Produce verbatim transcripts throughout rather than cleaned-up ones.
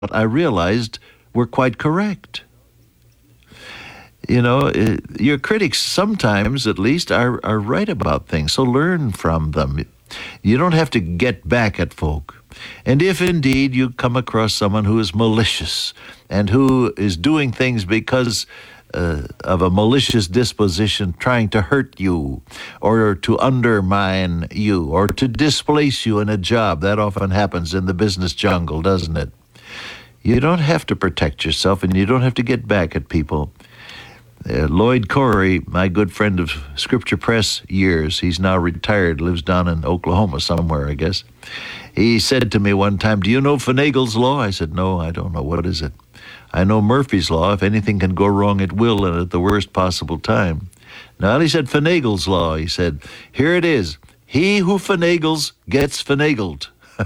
I realized were quite correct. You know, uh, your critics sometimes, at least, are, are right about things, so learn from them. You don't have to get back at folk. And if indeed you come across someone who is malicious and who is doing things because uh, of a malicious disposition, trying to hurt you or to undermine you or to displace you in a job, that often happens in the business jungle, doesn't it? You don't have to protect yourself, and you don't have to get back at people. Uh, Lloyd Corey, my good friend of Scripture Press years, he's now retired, lives down in Oklahoma somewhere, I guess. He said to me one time, "Do you know Finagle's Law?" I said, "No, I don't know. What is it?" "I know Murphy's Law. If anything can go wrong, it will, and at the worst possible time." Now, he said Finagle's Law. He said, "Here it is. He who finagles gets finagled."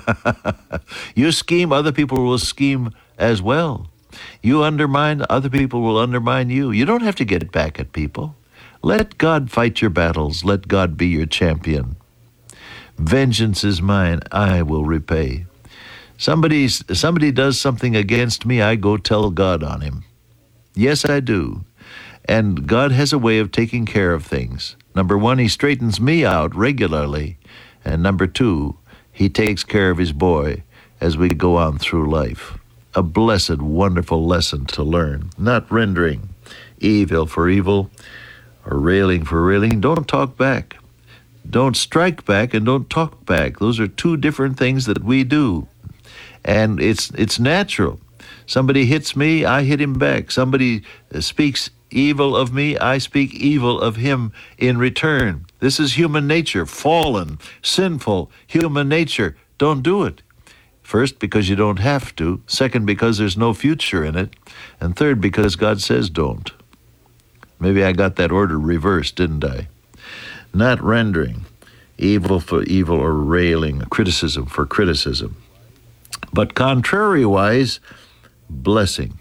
You scheme, other people will scheme as well. You undermine, other people will undermine you. You don't have to get back at people. Let God fight your battles. Let God be your champion. Vengeance is mine, I will repay. Somebody, somebody does something against me, I go tell God on him. Yes, I do. And God has a way of taking care of things. Number one, he straightens me out regularly. And number two, he takes care of his boy as we go on through life. A blessed, wonderful lesson to learn. Not rendering evil for evil or railing for railing. Don't talk back. Don't strike back and don't talk back. Those are two different things that we do. And it's it's natural. Somebody hits me, I hit him back. Somebody speaks evil of me, I speak evil of him in return. This is human nature, fallen, sinful human nature. Don't do it. First, because you don't have to. Second, because there's no future in it. And third, because God says don't. Maybe I got that order reversed, didn't I? Not rendering evil for evil or railing, criticism for criticism. But contrariwise, blessing.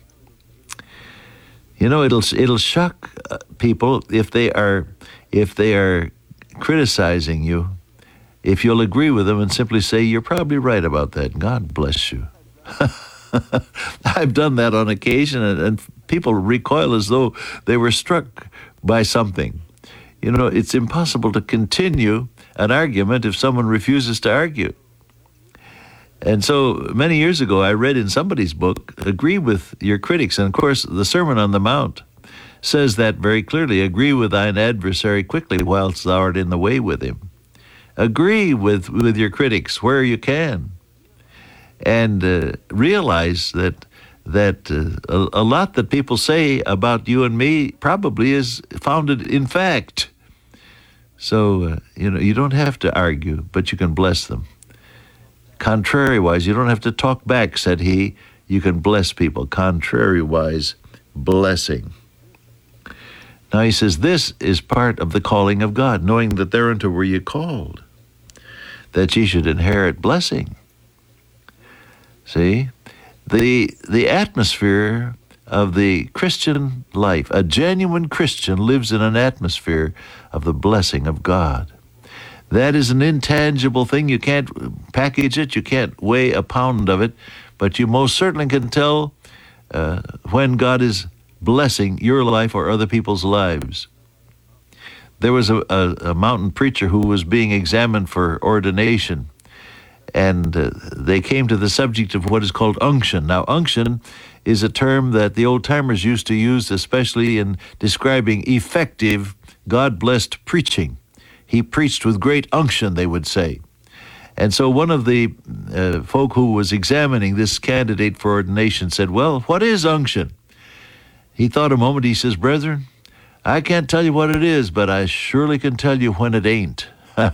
You know, it'll it'll shock people if they are if they are criticizing you, if you'll agree with them and simply say, "You're probably right about that. God bless you." I've done that on occasion, and, and people recoil as though they were struck by something. You know, it's impossible to continue an argument if someone refuses to argue. And so many years ago, I read in somebody's book, "Agree with your critics." And of course, the Sermon on the Mount says that very clearly. "Agree with thine adversary quickly whilst thou art in the way with him." Agree with, with your critics where you can. And uh, realize that that uh, a, a lot that people say about you and me probably is founded in fact. So, uh, you know, you don't have to argue, but you can bless them. Contrariwise, you don't have to talk back, said he. You can bless people. Contrariwise, blessing. Now he says, this is part of the calling of God, knowing that thereunto were ye called, that ye should inherit blessing. See, the the atmosphere of the Christian life, a genuine Christian lives in an atmosphere of the blessing of God. That is an intangible thing. You can't package it. You can't weigh a pound of it. But you most certainly can tell uh, when God is blessing your life or other people's lives. There was a, a, a mountain preacher who was being examined for ordination. And uh, they came to the subject of what is called unction. Now, unction is a term that the old-timers used to use, especially in describing effective, God-blessed preaching. He preached with great unction, they would say. And so one of the uh, folk who was examining this candidate for ordination said, "Well, what is unction?" He thought a moment. He says, "Brethren, I can't tell you what it is, but I surely can tell you when it ain't."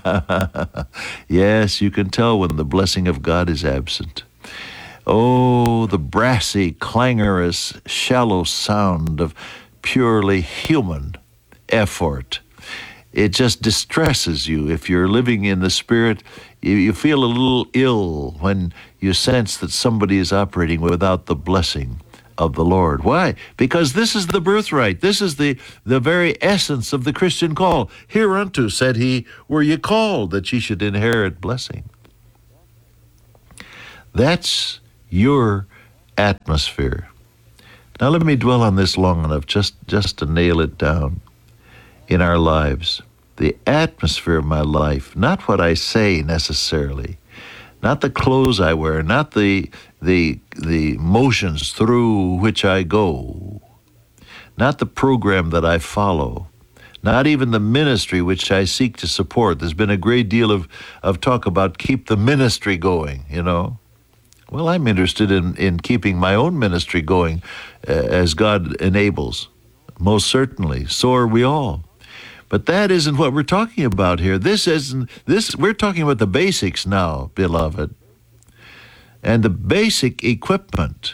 Yes, you can tell when the blessing of God is absent. Oh, the brassy, clangorous, shallow sound of purely human effort. It just distresses you. If you're living in the Spirit, you, you feel a little ill when you sense that somebody is operating without the blessing of the Lord. Why? Because this is the birthright. This is the, the very essence of the Christian call. "Hereunto," said he, "were ye called, that ye should inherit blessing." That's your atmosphere. Now let me dwell on this long enough just, just to nail it down in our lives. The atmosphere of my life, not what I say necessarily, not the clothes I wear, not the the the motions through which I go, not the program that I follow, not even the ministry which I seek to support. There's been a great deal of, of talk about keep the ministry going, you know. Well, I'm interested in, in keeping my own ministry going uh, as God enables, most certainly. So are we all. But that isn't what we're talking about here. This isn't this we're talking about the basics now, beloved. And the basic equipment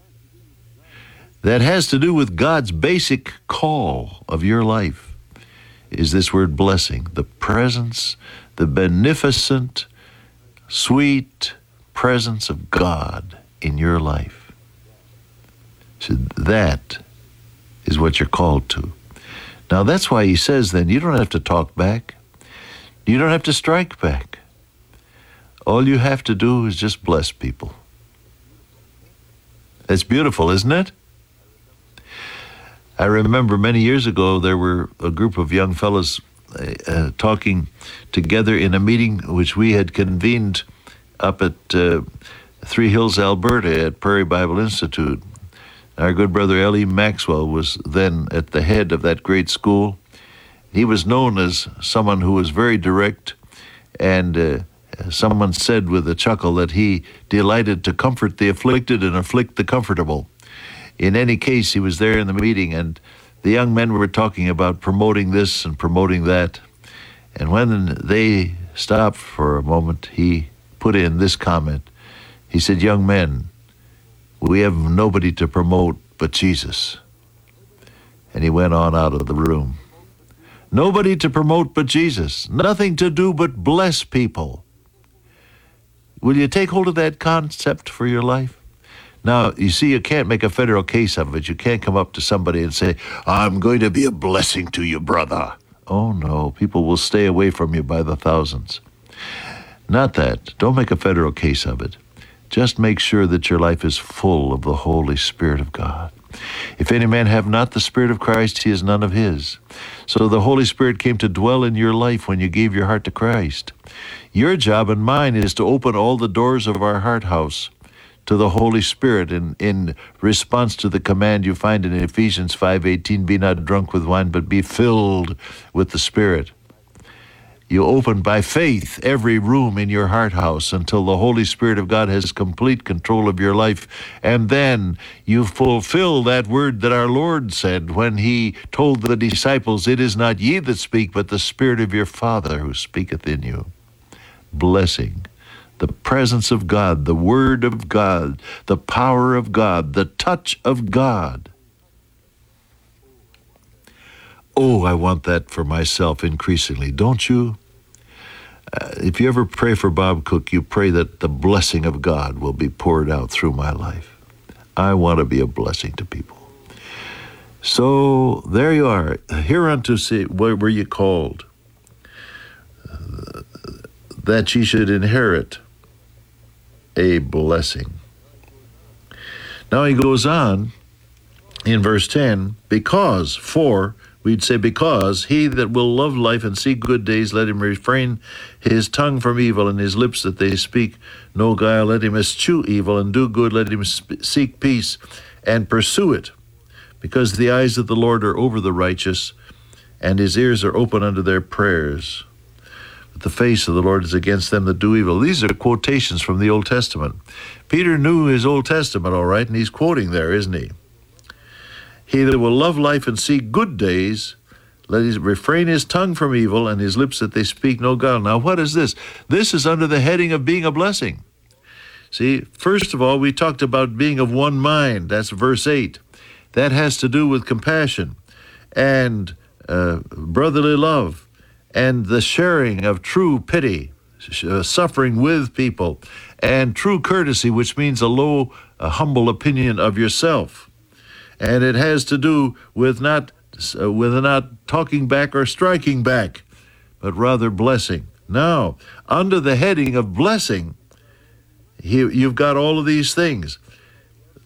that has to do with God's basic call of your life is this word blessing, the presence, the beneficent, sweet presence of God in your life. So that is what you're called to. Now, that's why he says then, you don't have to talk back. You don't have to strike back. All you have to do is just bless people. It's beautiful, isn't it? I remember many years ago, there were a group of young fellows uh, talking together in a meeting which we had convened up at uh, Three Hills, Alberta, at Prairie Bible Institute. Our good brother L E Maxwell was then at the head of that great school. He was known as someone who was very direct, and uh, someone said with a chuckle that he delighted to comfort the afflicted and afflict the comfortable. In any case, he was there in the meeting, and the young men were talking about promoting this and promoting that. And when they stopped for a moment, he put in this comment. He said, "Young men, we have nobody to promote but Jesus." And he went on out of the room. Nobody to promote but Jesus. Nothing to do but bless people. Will you take hold of that concept for your life? Now, you see, you can't make a federal case of it. You can't come up to somebody and say, "I'm going to be a blessing to you, brother." Oh, no. People will stay away from you by the thousands. Not that. Don't make a federal case of it. Just make sure that your life is full of the Holy Spirit of God. If any man have not the Spirit of Christ, he is none of his. So the Holy Spirit came to dwell in your life when you gave your heart to Christ. Your job and mine is to open all the doors of our heart house to the Holy Spirit in, in response to the command you find in Ephesians five eighteen, be not drunk with wine, but be filled with the Spirit. You open by faith every room in your heart house until the Holy Spirit of God has complete control of your life. And then you fulfill that word that our Lord said when he told the disciples, "It is not ye that speak, but the Spirit of your Father who speaketh in you." Blessing, the presence of God, the word of God, the power of God, the touch of God. Oh, I want that for myself increasingly, don't you? Uh, if you ever pray for Bob Cook, you pray that the blessing of God will be poured out through my life. I want to be a blessing to people. So there you are. Hereunto see, where were you called? Uh, that ye should inherit a blessing. Now he goes on in verse ten, because, for, we'd say, because he that will love life and see good days, let him refrain his tongue from evil and his lips that they speak no guile. Let him eschew evil and do good. Let him sp- seek peace and pursue it. Because the eyes of the Lord are over the righteous, and his ears are open unto their prayers. But the face of the Lord is against them that do evil. These are quotations from the Old Testament. Peter knew his Old Testament, all right, and he's quoting there, isn't he? He that will love life and see good days, let him refrain his tongue from evil and his lips that they speak no guile. Now, what is this? This is under the heading of being a blessing. See, first of all, we talked about being of one mind. That's verse eight. That has to do with compassion and uh, brotherly love and the sharing of true pity, uh, suffering with people, and true courtesy, which means a low, a humble opinion of yourself. And it has to do with not uh, with not talking back or striking back, but rather blessing. Now, under the heading of blessing, he, you've got all of these things.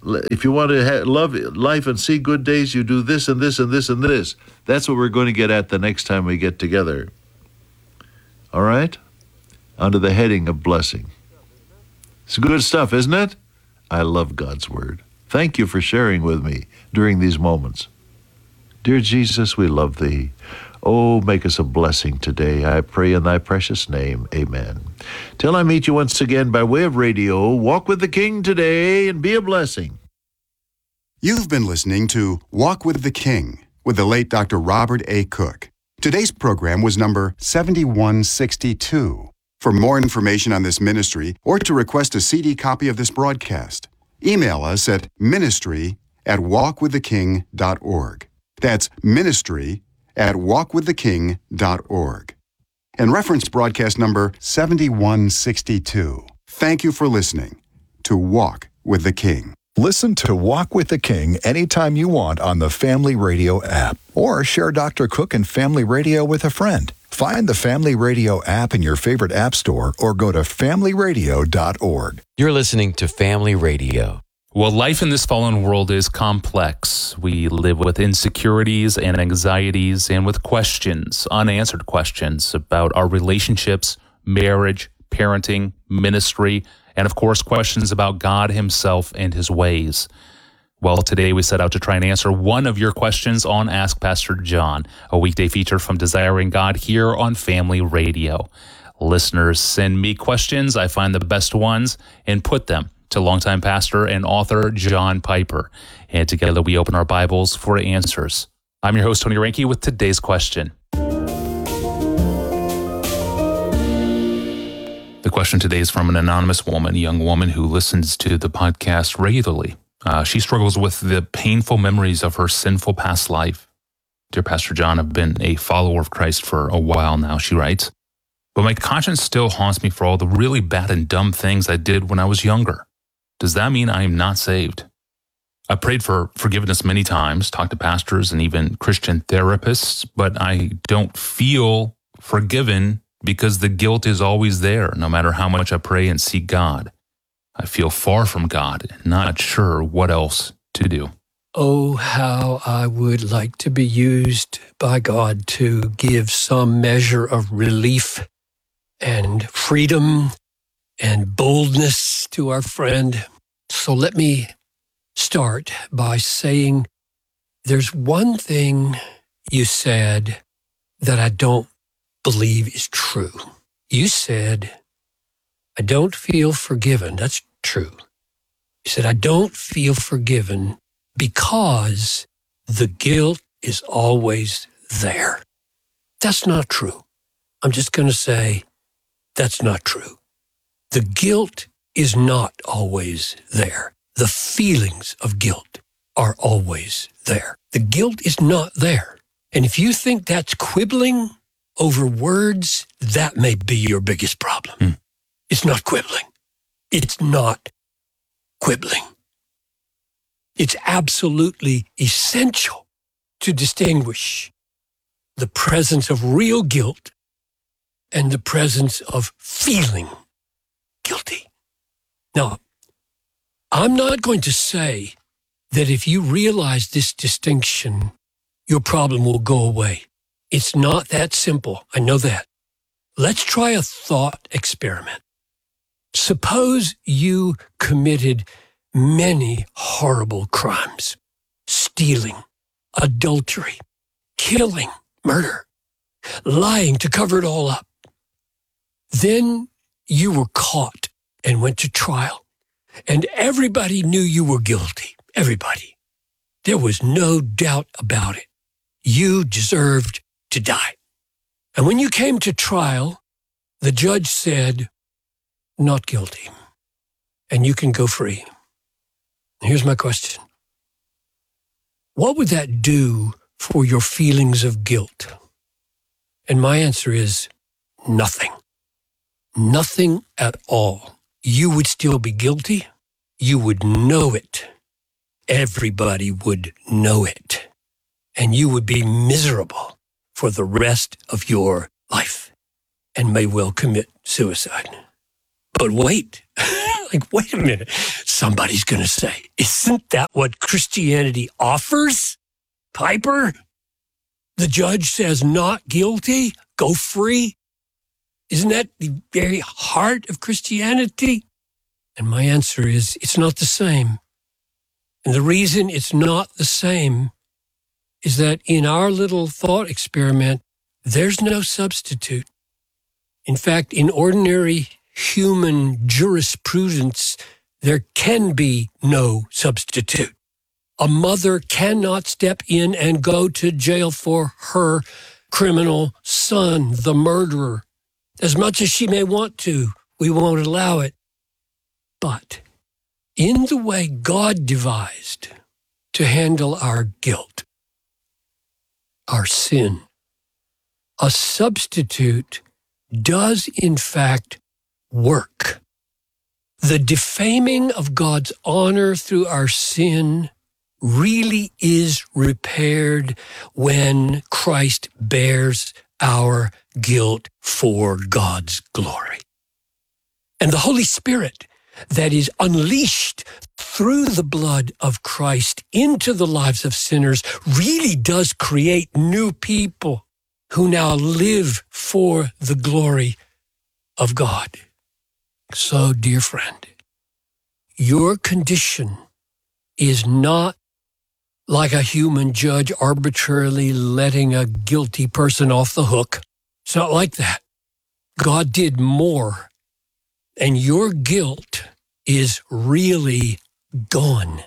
if you want to ha- love life and see good days, you do this and this and this and this. That's what we're going to get at the next time we get together. All right? Under the heading of blessing. It's good stuff, isn't it? I love God's Word. Thank you for sharing with me during these moments. Dear Jesus, we love Thee. Oh, make us a blessing today. I pray in Thy precious name. Amen. Till I meet you once again by way of radio, walk with the King today and be a blessing. You've been listening to Walk with the King with the late Doctor Robert A. Cook. Today's program was number seventy-one sixty-two. For more information on this ministry or to request a C D copy of this broadcast, email us at ministry at walk with the king dot org. That's ministry at walk with the king dot org. And reference broadcast number seventy-one sixty-two. Thank you for listening to Walk with the King. Listen to Walk with the King anytime you want on the Family Radio app, or share Doctor Cook and Family Radio with a friend. Find the Family Radio app in your favorite app store or go to family radio dot org. You're listening to Family Radio. Well, life in this fallen world is complex. We live with insecurities and anxieties and with questions, unanswered questions about our relationships, marriage, parenting, ministry, and of course, questions about God Himself and His ways. Well, today we set out to try and answer one of your questions on Ask Pastor John, a weekday feature from Desiring God here on Family Radio. Listeners send me questions. I find the best ones and put them to longtime pastor and author John Piper. And together we open our Bibles for answers. I'm your host, Tony Reinke, with today's question. The question today is from an anonymous woman, a young woman who listens to the podcast regularly. Uh, she struggles with the painful memories of her sinful past life. Dear Pastor John, I've been a follower of Christ for a while now, she writes, but my conscience still haunts me for all the really bad and dumb things I did when I was younger. Does that mean I am not saved? I prayed for forgiveness many times, talked to pastors and even Christian therapists, but I don't feel forgiven because the guilt is always there, no matter how much I pray and seek God. I feel far from God and not sure what else to do. Oh, how I would like to be used by God to give some measure of relief and freedom and boldness to our friend. So let me start by saying there's one thing you said that I don't believe is true. You said, I don't feel forgiven. That's true. You said, I don't feel forgiven because the guilt is always there. That's not true. I'm just going to say that's not true. The guilt is not always there. The feelings of guilt are always there. The guilt is not there. And if you think that's quibbling over words, that may be your biggest problem. Hmm. It's not quibbling. It's not quibbling. It's absolutely essential to distinguish the presence of real guilt and the presence of feeling guilty. Now, I'm not going to say that if you realize this distinction, your problem will go away. It's not that simple. I know that. Let's try a thought experiment. Suppose you committed many horrible crimes: stealing, adultery, killing, murder, lying to cover it all up. Then you were caught and went to trial, and everybody knew you were guilty. Everybody. There was no doubt about it. You deserved to die. And when you came to trial, the judge said, not guilty, and you can go free. Here's my question. What would that do for your feelings of guilt? And my answer is nothing. Nothing at all. You would still be guilty. You would know it. Everybody would know it. And you would be miserable for the rest of your life and may well commit suicide. But wait, Like, wait a minute. Somebody's going to say, isn't that what Christianity offers? Piper? The judge says not guilty, go free. Isn't that the very heart of Christianity? And my answer is, it's not the same. And the reason it's not the same is that in our little thought experiment, there's no substitute. In fact, in ordinary human jurisprudence, there can be no substitute. A mother cannot step in and go to jail for her criminal son, the murderer. As much as she may want to, we won't allow it. But in the way God devised to handle our guilt, our sin, a substitute does in fact work. The defaming of God's honor through our sin really is repaired when Christ bears our guilt for God's glory. And the Holy Spirit that is unleashed through the blood of Christ into the lives of sinners really does create new people who now live for the glory of God. So, dear friend, your condition is not like a human judge arbitrarily letting a guilty person off the hook. It's not like that. God did more, and your guilt is really gone.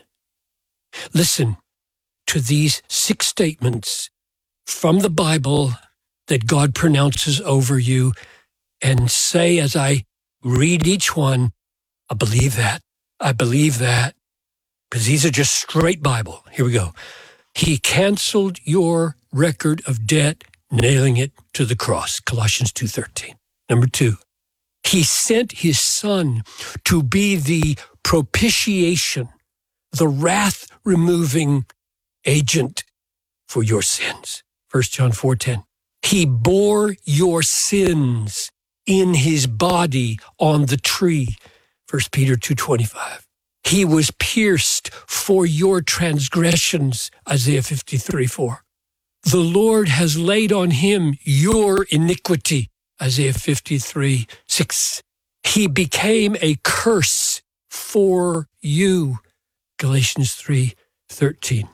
Listen to these six statements from the Bible that God pronounces over you, and say as I read each one, I believe that, I believe that, because these are just straight Bible. Here we go. He canceled your record of debt, nailing it to the cross, Colossians two thirteen. Number two, he sent his son to be the propitiation, the wrath-removing agent for your sins, First John four ten. He bore your sins in his body on the tree, First Peter two twenty-five. He was pierced for your transgressions, Isaiah fifty-three four. The Lord has laid on him your iniquity, Isaiah fifty-three six. He became a curse for you, Galatians three thirteen.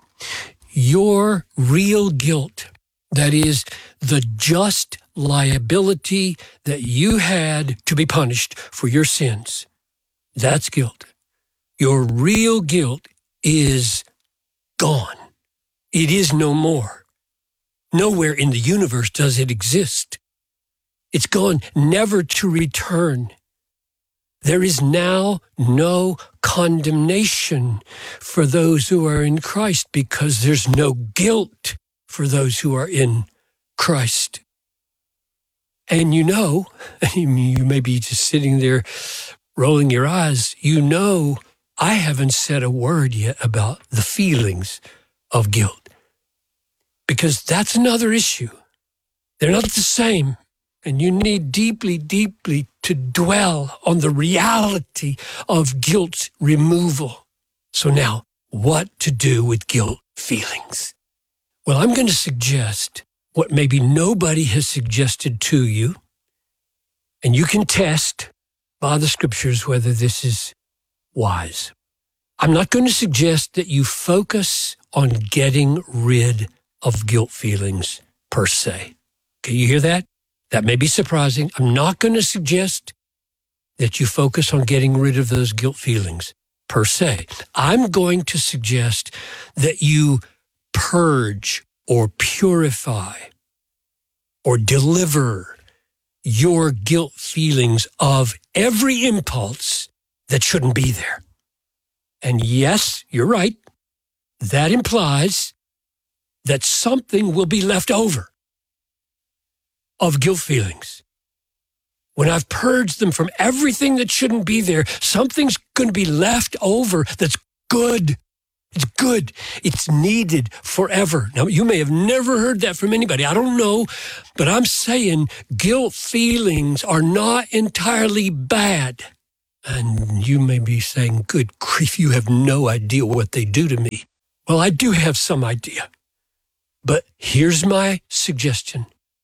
Your real guilt, that is, the just liability that you had to be punished for your sins, that's guilt. Your real guilt is gone. It is no more. Nowhere in the universe does it exist. It's gone, never to return. There is now no condemnation for those who are in Christ because there's no guilt for those who are in Christ. And you know, you may be just sitting there rolling your eyes, you know, I haven't said a word yet about the feelings of guilt, because that's another issue. They're not the same. And you need deeply, deeply to dwell on the reality of guilt's removal. So now, what to do with guilt feelings? Well, I'm going to suggest what maybe nobody has suggested to you, and you can test by the scriptures whether this is wise. I'm not going to suggest that you focus on getting rid of guilt feelings per se. Okay, you hear that? That may be surprising. I'm not going to suggest that you focus on getting rid of those guilt feelings per se. I'm going to suggest that you purge or purify or deliver your guilt feelings of every impulse that shouldn't be there. And yes, you're right. That implies that something will be left over of guilt feelings. When I've purged them from everything that shouldn't be there, something's going to be left over that's good. It's good. It's needed forever. Now, you may have never heard that from anybody. I don't know, but I'm saying guilt feelings are not entirely bad. And you may be saying, good grief, you have no idea what they do to me. Well, I do have some idea. But here's my suggestion.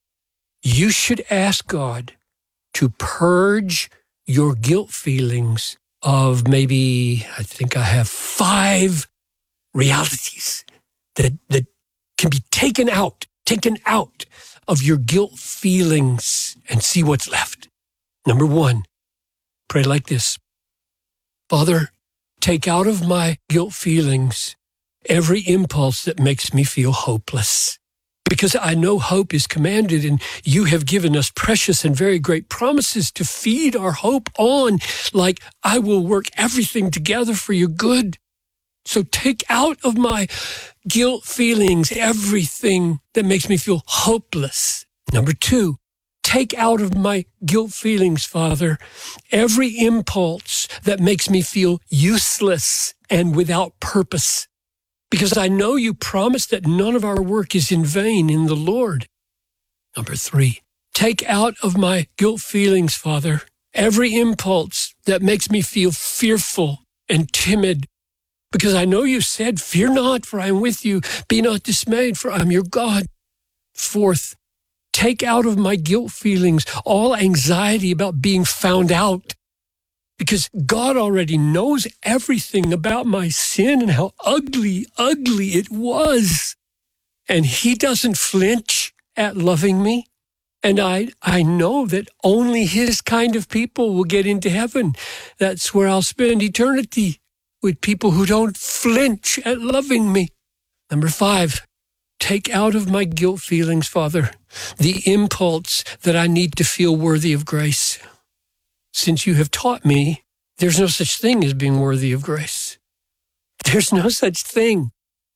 You should ask God to purge your guilt feelings of maybe, I think I have five realities that, that can be taken out, taken out of your guilt feelings and see what's left. Number one, pray like this. Father, take out of my guilt feelings every impulse that makes me feel hopeless. Because I know hope is commanded, and you have given us precious and very great promises to feed our hope on, like I will work everything together for your good. So take out of my guilt feelings everything that makes me feel hopeless. Number two, take out of my guilt feelings, Father, every impulse that makes me feel useless and without purpose. Because I know you promised that none of our work is in vain in the Lord. Number three, take out of my guilt feelings, Father, every impulse that makes me feel fearful and timid. Because I know you said, fear not, for I am with you. Be not dismayed, for I am your God. Fourth, take out of my guilt feelings all anxiety about being found out. Because God already knows everything about my sin and how ugly, ugly it was. And he doesn't flinch at loving me. And I, I know that only his kind of people will get into heaven. That's where I'll spend eternity, with people who don't flinch at loving me. Number five, take out of my guilt feelings, Father, the impulse that I need to feel worthy of grace. Since you have taught me, there's no such thing as being worthy of grace. There's no such thing.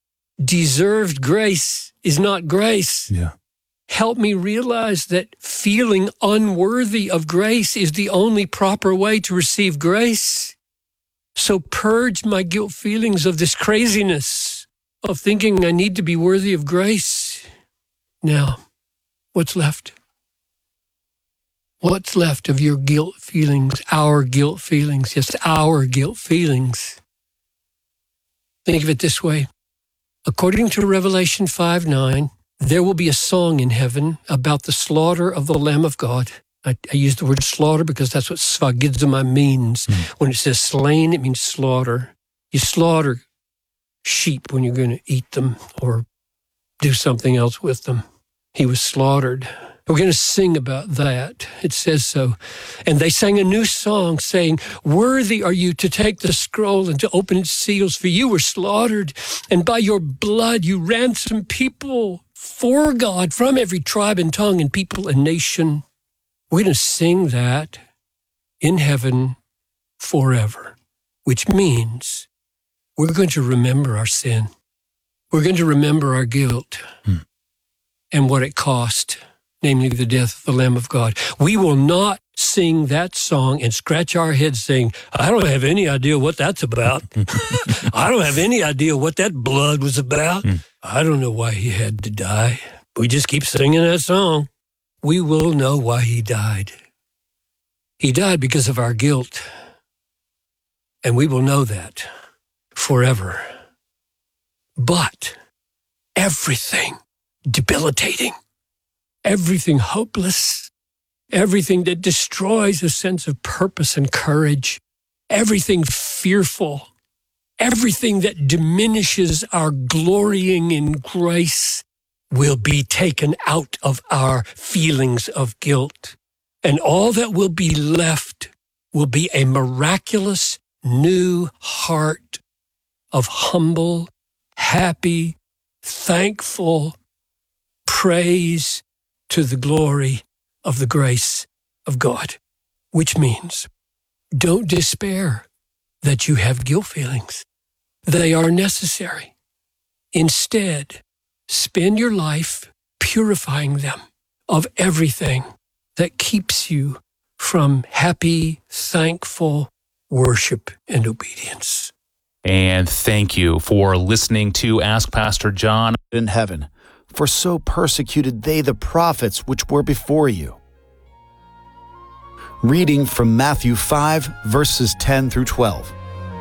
Deserved grace is not grace. Yeah. Help me realize that feeling unworthy of grace is the only proper way to receive grace. So purge my guilt feelings of this craziness of thinking I need to be worthy of grace. Now, what's left? What's left of your guilt feelings, our guilt feelings, yes, our guilt feelings? Think of it this way. According to Revelation five nine, there will be a song in heaven about the slaughter of the Lamb of God. I, I use the word slaughter because that's what svagidzomai means. Mm. When it says slain, it means slaughter. You slaughter sheep when you're going to eat them or do something else with them. He was slaughtered. We're going to sing about that. It says so. And they sang a new song saying, worthy are you to take the scroll and to open its seals, for you were slaughtered, and by your blood you ransomed people for God from every tribe and tongue and people and nation. We're going to sing that in heaven forever, which means we're going to remember our sin. We're going to remember our guilt hmm. and what it cost, namely the death of the Lamb of God. We will not sing that song and scratch our heads saying, I don't have any idea what that's about. I don't have any idea what that blood was about. Mm. I don't know why he had to die. We just keep singing that song. We will know why he died. He died because of our guilt. And we will know that forever. But everything debilitating, everything hopeless, everything that destroys a sense of purpose and courage, everything fearful, everything that diminishes our glorying in grace will be taken out of our feelings of guilt. And all that will be left will be a miraculous new heart of humble, happy, thankful praise to the glory of the grace of God, which means don't despair that you have guilt feelings. They are necessary. Instead, spend your life purifying them of everything that keeps you from happy, thankful worship and obedience. And thank you for listening to Ask Pastor John. In heaven, for so persecuted they the prophets which were before you. reading from Matthew five, verses ten through twelve.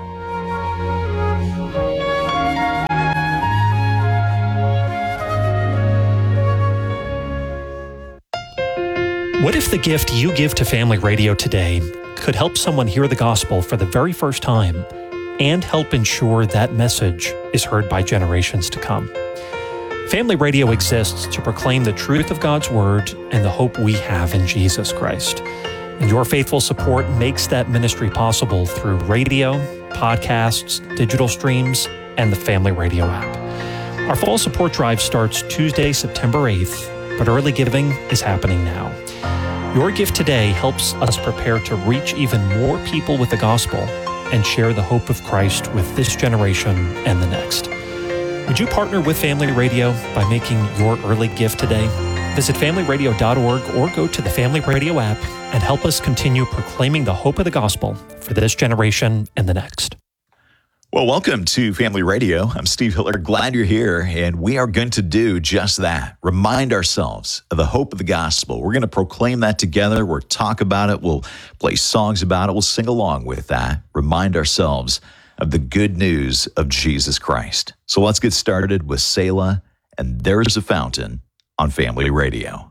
What if the gift you give to Family Radio today could help someone hear the gospel for the very first time and help ensure that message is heard by generations to come? Family Radio exists to proclaim the truth of God's Word and the hope we have in Jesus Christ. And your faithful support makes that ministry possible through radio, podcasts, digital streams, and the Family Radio app. Our fall support drive starts Tuesday, September eighth, but early giving is happening now. Your gift today helps us prepare to reach even more people with the gospel and share the hope of Christ with this generation and the next. Would you partner with Family Radio by making your early gift today? Visit family radio dot org or go to the Family Radio app and help us continue proclaiming the hope of the gospel for this generation and the next. Well, welcome to Family Radio. I'm Steve Hiller. Glad you're here, and we are going to do just that. Remind ourselves of the hope of the gospel. We're going to proclaim that together. We'll talk about it. We'll play songs about it. We'll sing along with that. Remind ourselves of the good news of Jesus Christ. So let's get started with Selah and There's a Fountain on Family Radio.